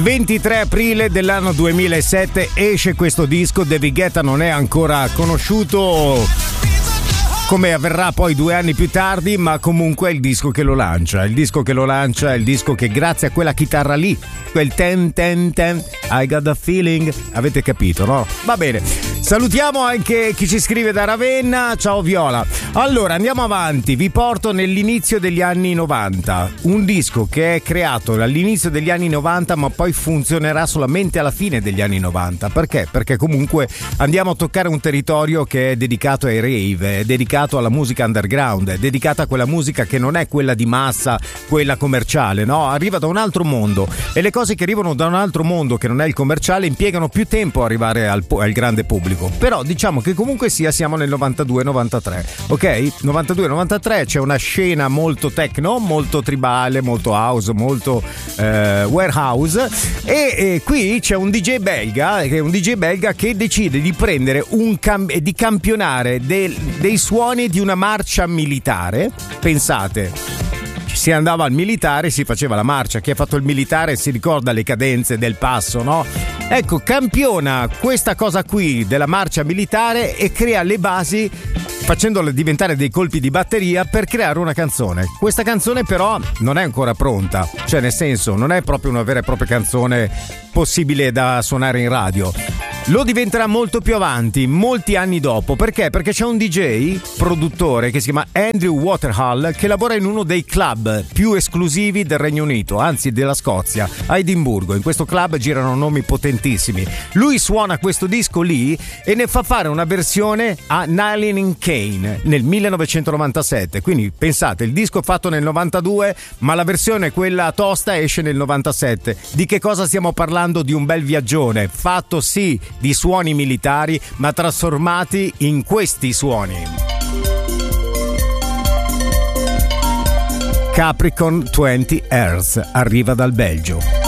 23 aprile dell'anno 2007 esce questo disco. David Guetta non è ancora conosciuto come avverrà poi 2 anni più tardi, ma comunque è il disco che lo lancia. Il disco che lo lancia è il disco che, grazie a quella chitarra lì, quel ten ten ten, I got the feeling, avete capito, no? Va bene. Salutiamo anche chi ci scrive da Ravenna. Ciao Viola. Allora andiamo avanti, vi porto nell'inizio degli anni 90, un disco che è creato all'inizio degli anni 90 ma poi funzionerà solamente alla fine degli anni 90. Perché? Perché comunque andiamo a toccare un territorio che è dedicato ai rave, è dedicato alla musica underground, è dedicata a quella musica che non è quella di massa, quella commerciale, no? Arriva da un altro mondo, e le cose che arrivano da un altro mondo che non è il commerciale impiegano più tempo a arrivare al grande pubblico. Però diciamo che comunque sia, siamo nel 92-93, ok? 92-93 c'è una scena molto techno, molto tribale, molto house, molto warehouse, e qui c'è un DJ belga che decide di prendere di campionare dei suoni di una marcia militare. Pensate, si andava al militare, si faceva la marcia. Chi ha fatto il militare si ricorda le cadenze del passo, no? Ecco, campiona questa cosa qui della marcia militare e crea le basi, facendole diventare dei colpi di batteria per creare una canzone. Questa canzone però non è ancora pronta, cioè nel senso non è proprio una vera e propria canzone possibile da suonare in radio. Lo diventerà molto più avanti, molti anni dopo. Perché? Perché c'è un DJ produttore che si chiama Andrew Waterhall, che lavora in uno dei club più esclusivi del Regno Unito, anzi della Scozia, a Edimburgo. In questo club girano nomi potentissimi. Lui suona questo disco lì e ne fa fare una versione a Nalin Kane nel 1997. Quindi pensate, il disco è fatto nel 92, ma la versione, quella tosta, esce nel 97. Di che cosa stiamo parlando? Di un bel viaggione fatto sì di suoni militari, ma trasformati in questi suoni. Capricorn 20 Hertz arriva dal Belgio.